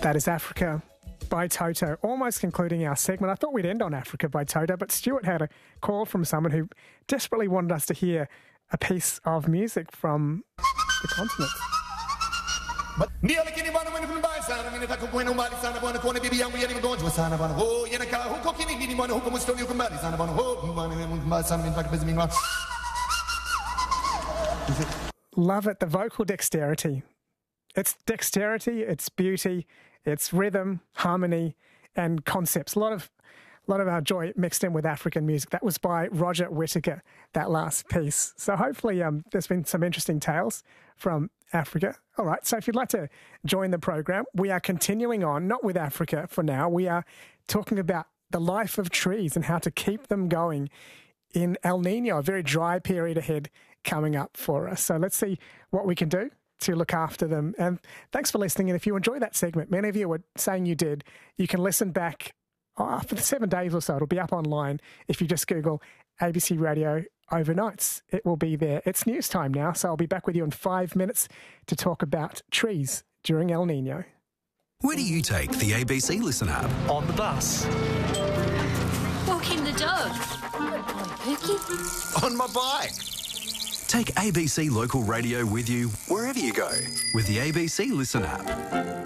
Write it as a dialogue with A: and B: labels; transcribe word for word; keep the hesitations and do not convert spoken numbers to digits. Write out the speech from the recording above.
A: That is Africa by Toto. Almost concluding our segment. I thought we'd end on Africa by Toto, but Stuart had a call from someone who desperately wanted us to hear a piece of music from the continent. Love it, the vocal dexterity. It's dexterity, it's beauty, it's rhythm, harmony, and concepts. A lot of a lot of our joy mixed in with African music. That was by Roger Whittaker, that last piece. So hopefully um, there's been some interesting tales from Africa. All right, so if you'd like to join the program, we are continuing on, not with Africa for now. We are talking about the life of trees and how to keep them going in El Nino, a very dry period ahead coming up for us. So let's see what we can do to look after them. And thanks for listening. And if you enjoy that segment, many of you were saying you did, you can listen back oh, for the seven days or so. It'll be up online. If you just Google A B C Radio Overnights, it will be there. It's news time now, so I'll be back with you in five minutes to talk about trees during El Nino.
B: Where do you take the A B C Listen app?
C: On the bus.
D: Walking the dog. Good boy, Pookie.
B: On my bike. Take A B C Local Radio with you wherever you go with the A B C Listen app.